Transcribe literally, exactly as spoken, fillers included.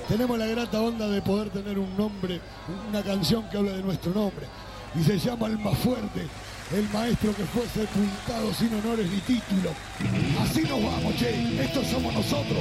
tenemos la grata onda de poder tener un nombre, una canción que habla de nuestro nombre. Y se llama El Más Fuerte, el maestro que fue sepultado sin honores ni título. Así nos vamos, che, estos somos nosotros.